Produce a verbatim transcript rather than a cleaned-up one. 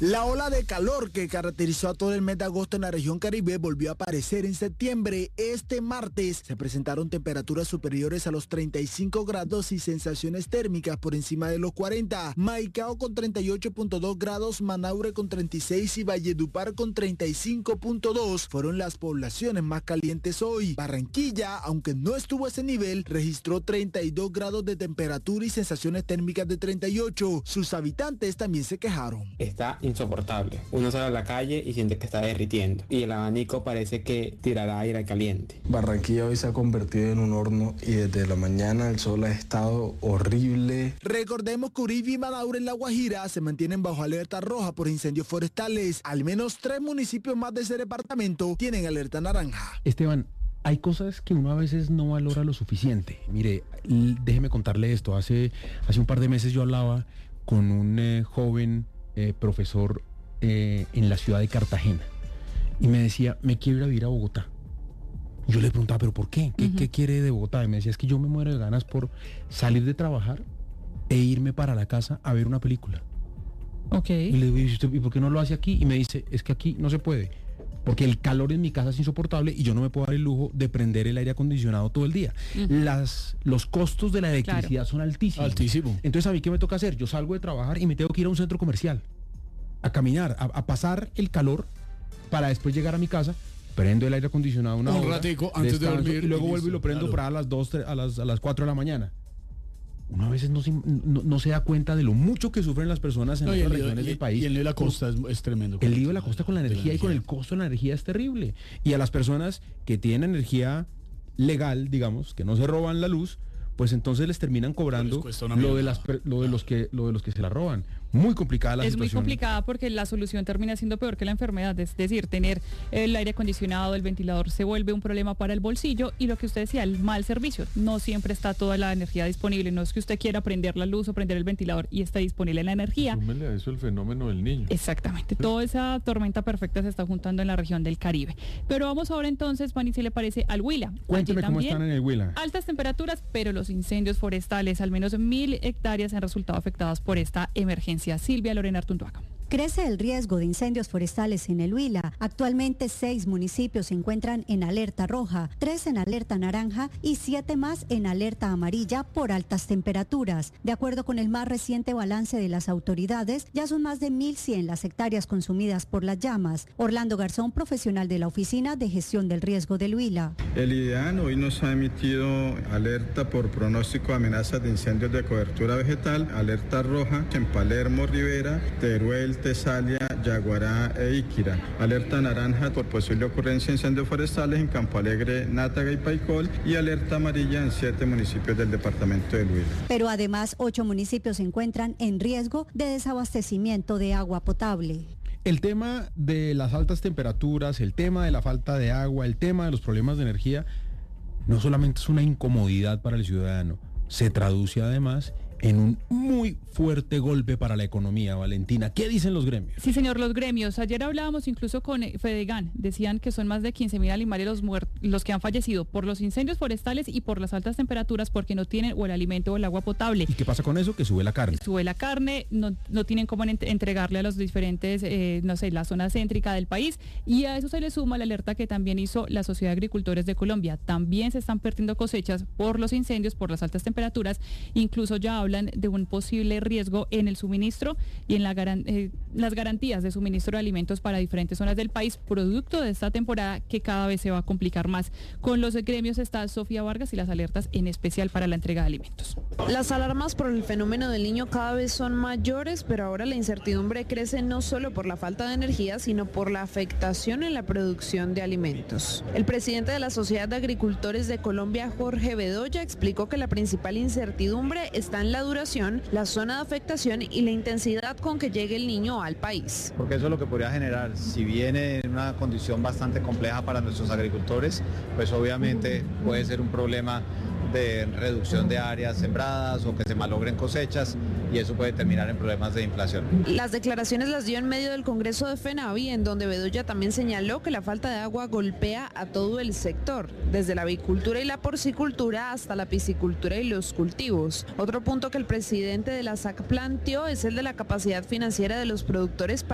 La ola de calor que caracterizó a todo el mes de agosto en la región Caribe volvió a aparecer en septiembre. Este martes se presentaron temperaturas superiores a los treinta y cinco grados y sensaciones térmicas por encima de los cuarenta. Maicao con treinta y ocho punto dos grados, Manaure con treinta y seis y Valledupar con treinta y cinco punto dos fueron las poblaciones más calientes hoy. Barranquilla, aunque no estuvo a ese nivel, registró treinta y dos grados de temperatura y sensaciones térmicas de treinta y ocho. Sus habitantes también se quejaron. Está insoportable. Uno sale a la calle y siente que está derritiendo y el abanico parece que tirará aire caliente. Barranquilla hoy se ha convertido en un horno y desde la mañana el sol ha estado horrible. Recordemos que Uribe y Manaure en La Guajira se mantienen bajo alerta roja por incendios forestales. Al menos tres municipios más de ese departamento tienen alerta naranja. Esteban, hay cosas que uno a veces no valora lo suficiente. Mire, déjeme contarle esto. Hace, hace un par de meses yo hablaba con un eh, joven eh, profesor eh, en la ciudad de Cartagena y me decía, me quiero ir a vivir a Bogotá. Yo le preguntaba, ¿pero por qué? ¿Qué, uh-huh. ¿Qué quiere de Bogotá? Y me decía, es que yo me muero de ganas por salir de trabajar e irme para la casa a ver una película. Ok. Y le digo, ¿y por qué no lo hace aquí? Y me dice, es que aquí no se puede, porque el calor en mi casa es insoportable y yo no me puedo dar el lujo de prender el aire acondicionado todo el día. Uh-huh. Las, los costos de la electricidad claro. son altísimos. Altísimo. Entonces, ¿a mí qué me toca hacer? Yo salgo de trabajar y me tengo que ir a un centro comercial, a caminar, a, a pasar el calor para después llegar a mi casa, prendo el aire acondicionado una un hora, ratico antes de dormir y luego y vuelvo y lo prendo claro. para a las dos, a las, a las cuatro de la mañana. Uno a veces no se, no, no se da cuenta de lo mucho que sufren las personas en no, otras regiones y, del país. Y el lío de la costa es, es tremendo. El lío de la costa con la energía, la energía y con el costo de la energía es terrible. Y a las personas que tienen energía legal, digamos, que no se roban la luz, pues entonces les terminan cobrando lo de las lo de los que lo de los que se la roban. Muy complicada la es situación. Es muy complicada porque la solución termina siendo peor que la enfermedad, es decir, tener el aire acondicionado, el ventilador se vuelve un problema para el bolsillo y lo que usted decía, el mal servicio. No siempre está toda la energía disponible, no es que usted quiera prender la luz o prender el ventilador y está disponible la energía. Súmele a eso el fenómeno del niño. Exactamente, toda esa tormenta perfecta se está juntando en la región del Caribe. Pero vamos ahora entonces, Juan, y si le parece al Huila. Cuénteme cómo están en el Huila. Altas temperaturas, pero los incendios forestales, al menos mil hectáreas han resultado afectadas por esta emergencia. Silvia Lorena Artunduaga. Crece el riesgo de incendios forestales en el Huila. Actualmente seis municipios se encuentran en alerta roja, tres en alerta naranja y siete más en alerta amarilla por altas temperaturas. De acuerdo con el más reciente balance de las autoridades, ya son más de mil cien las hectáreas consumidas por las llamas. Orlando Garzón, profesional de la Oficina de Gestión del Riesgo del Huila. El IDEAN hoy nos ha emitido alerta por pronóstico de amenazas de incendios de cobertura vegetal, alerta roja en Palermo, Rivera, Teruel, Tesalia, Yaguará e Iquira. Alerta naranja por posible ocurrencia de incendios forestales en Campo Alegre, Nátaga y Paicol y alerta amarilla en siete municipios del departamento del Huila. Pero además ocho municipios se encuentran en riesgo de desabastecimiento de agua potable. El tema de las altas temperaturas, el tema de la falta de agua, el tema de los problemas de energía, no solamente es una incomodidad para el ciudadano, se traduce además en un muy fuerte golpe para la economía. Valentina, ¿qué dicen los gremios? Sí, señor, los gremios. Ayer hablábamos incluso con Fedegan. Decían que son más de quince mil animales los, muert- los que han fallecido por los incendios forestales y por las altas temperaturas porque no tienen o el alimento o el agua potable. ¿Y qué pasa con eso? Que sube la carne. Sube la carne, no, no tienen cómo ent- entregarle a los diferentes, eh, no sé, la zona céntrica del país. Y a eso se le suma la alerta que también hizo la Sociedad de Agricultores de Colombia. También se están perdiendo cosechas por los incendios, por las altas temperaturas. Incluso ya hablan de un posible riesgo en el suministro y en la garan- eh, las garantías de suministro de alimentos para diferentes zonas del país, producto de esta temporada que cada vez se va a complicar más. Con los gremios está Sofía Vargas y las alertas en especial para la entrega de alimentos. Las alarmas por el fenómeno del Niño cada vez son mayores, pero ahora la incertidumbre crece no solo por la falta de energía, sino por la afectación en la producción de alimentos. El presidente de la Sociedad de Agricultores de Colombia, Jorge Bedoya, explicó que la principal incertidumbre está en la duración, la zona de afectación y la intensidad con que llegue el Niño al país. Porque eso es lo que podría generar, si viene en una condición bastante compleja para nuestros agricultores, pues obviamente puede ser un problema de reducción de áreas sembradas o que se malogren cosechas y eso puede terminar en problemas de inflación. Las declaraciones las dio en medio del Congreso de FENAVI, en donde Bedoya también señaló que la falta de agua golpea a todo el sector, desde la avicultura y la porcicultura hasta la piscicultura y los cultivos. Otro punto que el presidente de la S A C planteó es el de la capacidad financiera de los productores